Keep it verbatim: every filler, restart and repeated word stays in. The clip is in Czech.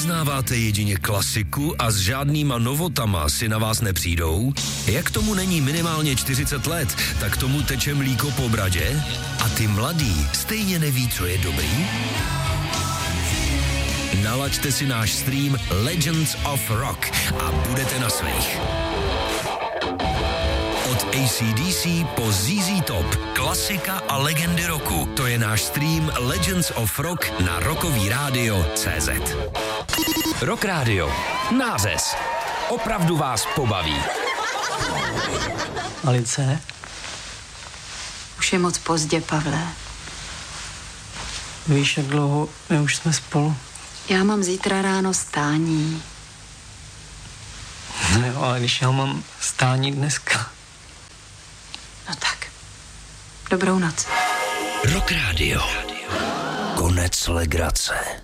vyznáváte jedině klasiku a s žádnýma novotama si na vás nepřijdou? Jak tomu není minimálně čtyřicet let, tak tomu teče mlíko po bradě? A ty mladý stejně neví, co je dobrý? Nalaďte si náš stream Legends of Rock a budete na svých. Od A C D C po Z Z Top, klasika a legendy roku. To je náš stream Legends of Rock na Rockový rádio tečka cé zet. Rock Radio. Nářez. Opravdu vás pobaví. Alice? Už je moc pozdě, Pavle. Víš, jak dlouho my už jsme spolu? Já mám zítra ráno stání. No jo, ale když já mám stání dneska. No tak. Dobrou noc. Rock Radio. Konec legrace.